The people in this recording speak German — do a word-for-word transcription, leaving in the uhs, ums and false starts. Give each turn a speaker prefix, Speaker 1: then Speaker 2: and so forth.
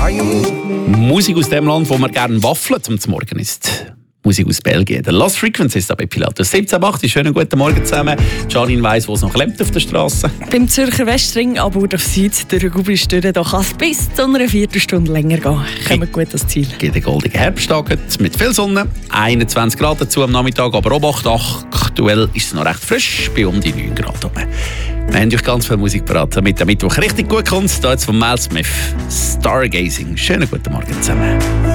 Speaker 1: Musik aus dem Land, wo man gerne Waffeln zum Morgen isst. Musik aus Belgien. Der Lost Frequencies ist da bei Pilatus. siebzehn Uhr acht, schönen guten Morgen zusammen. Janine weiss, wo es noch klemmt auf der Straße.
Speaker 2: Beim Zürcher Westring, aber durch Süd, durch den Gubistüren, da kann es bis zu einer Viertelstunde länger gehen. Kommen gut ans Ziel.
Speaker 1: Geht den goldigen Herbsttag mit viel Sonne, einundzwanzig Grad dazu am Nachmittag, aber Obacht, aktuell ist es noch recht frisch, bei um die neun Grad oben. Wir haben euch ganz viel Musik beraten, damit der Mittwoch richtig gut kommt. Hier jetzt von Miles Smith, Stargazing. Schönen guten Morgen zusammen.